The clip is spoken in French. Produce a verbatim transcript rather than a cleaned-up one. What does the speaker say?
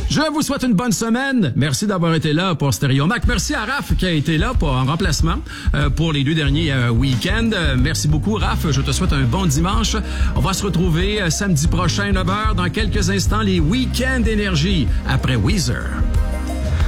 Je vous souhaite une bonne semaine. Merci d'avoir été là pour Stéréo Mac. Merci à Raph qui a été là pour, en remplacement euh, pour les deux derniers euh, week-ends. Euh, merci beaucoup, Raph. Je te souhaite un bon dimanche. On va se retrouver euh, samedi prochain, neuf heures. Dans quelques instants, les Week-ends d'énergie après Weezer.